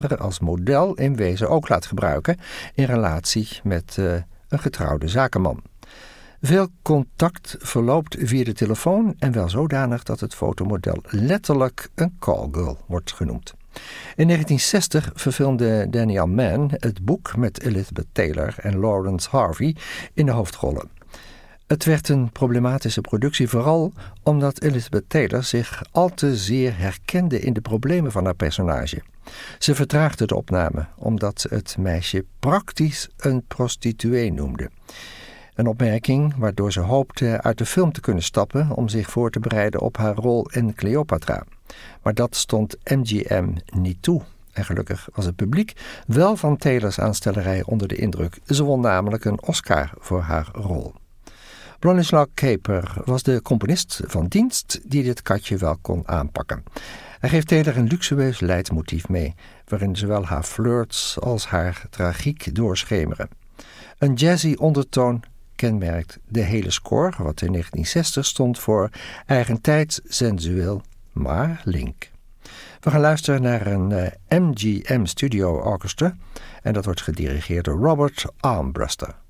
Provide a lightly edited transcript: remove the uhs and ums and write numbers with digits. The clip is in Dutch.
als model in wezen ook laat gebruiken in relatie met een getrouwde zakenman. Veel contact verloopt via de telefoon en wel zodanig dat het fotomodel letterlijk een callgirl wordt genoemd. In 1960 verfilmde Daniel Mann het boek met Elizabeth Taylor en Lawrence Harvey in de hoofdrollen. Het werd een problematische productie vooral omdat Elizabeth Taylor zich al te zeer herkende in de problemen van haar personage. Ze vertraagde de opname omdat ze het meisje praktisch een prostituee noemde. Een opmerking waardoor ze hoopte uit de film te kunnen stappen om zich voor te bereiden op haar rol in Cleopatra. Maar dat stond MGM niet toe. En gelukkig was het publiek wel van Taylors aanstellerij onder de indruk. Ze won namelijk een Oscar voor haar rol. Bronislaw Kaper was de componist van dienst die dit katje wel kon aanpakken. Hij geeft Taylor een luxueus leidmotief mee, waarin zowel haar flirts als haar tragiek doorschemeren. Een jazzy ondertoon kenmerkt de hele score, wat in 1960 stond voor eigentijds, sensueel, maar link. We gaan luisteren naar een MGM Studio Orchestra en dat wordt gedirigeerd door Robert Armbruster.